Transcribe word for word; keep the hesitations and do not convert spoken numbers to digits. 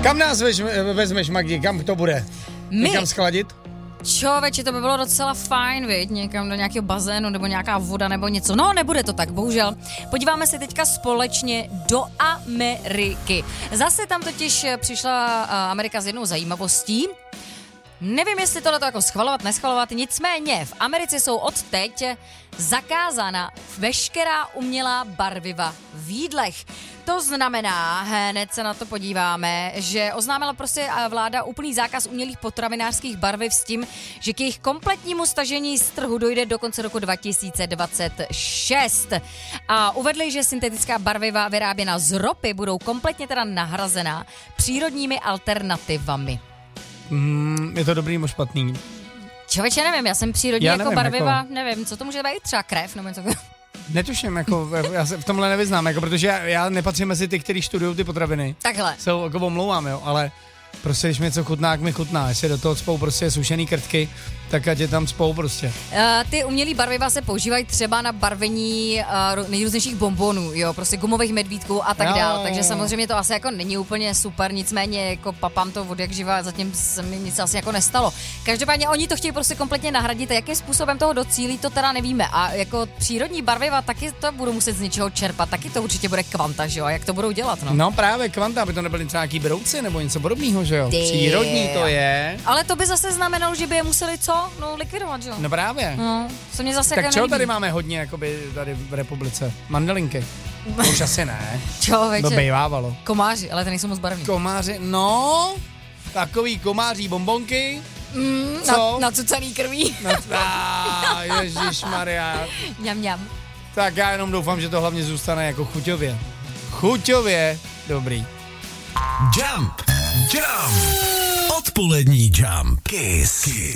Kam nás vež, vezmeš, Magdi, kam to bude? My? Někam schladit? Čověče, to by bylo docela fajn, viď? Někam do nějakého bazénu nebo nějaká voda nebo něco. No, nebude to tak, bohužel. Podíváme se teďka společně do Ameriky. Zase tam totiž přišla Amerika s jednou zajímavostí. Nevím, jestli tohle to jako schvalovat, neschvalovat, nicméně v Americe jsou od teď zakázána veškerá umělá barviva v jídlech. To znamená, hned se na to podíváme, že oznámila prostě vláda úplný zákaz umělých potravinářských barviv s tím, že k jejich kompletnímu stažení z trhu dojde do konce roku dva tisíce dvacet šest. A uvedli, že syntetická barviva vyráběná z ropy budou kompletně teda nahrazená přírodními alternativami. Mm, je to dobrý nebo špatný? Člověče, nevím, já jsem přírodní já jako nevím, barviva, jako... nevím, co to může být, třeba krev nebo něco. Netuším, jako, já se v tomhle nevyznám, jako, protože já, já nepatřím mezi ty, kteří studují ty potraviny. Takhle. Jsou, jako omlouvám, jo, ale prostě, když mi něco chutná, jak mi chutná, jestli do toho cpou prostě sušený krtky, tak ať je tam cpou prostě. Uh, ty umělý barviva se používají třeba na barvení uh, nejrůznějších bonbonů, jo, prostě gumových medvídků a tak jo, dál, takže samozřejmě to asi jako není úplně super, nicméně jako papám to od jak živa, zatím se mi nic asi jako nestalo. Každopádně oni to chtějí prostě kompletně nahradit a jakým způsobem toho docílí, to teda nevíme a jako přírodní barviva taky to budou muset z něčeho čerpat, taky to určitě bude kvanta, že jo, a jak to budou dělat, no. No právě kvanta, aby to nebyly třeba nějaký brouci nebo něco podobného, že jo. Ty. Přírodní to je. Ale to by zase znamenalo, že by je museli co? No likvidovat, že jo. No právě. No, co mě zase tak jako čeho nelíbí. tady máme hodně, jakoby tady v republice? Mandelinky. Už asi ne. Člověče. To bejvávalo. Komáři, ale ty nejsou moc barevní. Komáři, no, takový komáří bonbonky. Mm, co? Na, nacucaný krví. Na, ježišmarja. Mňam, mňam. Tak já jenom doufám, že to hlavně zůstane jako chuťově. Chuťově dobrý. Jump, jump, odpolední jump, kiss.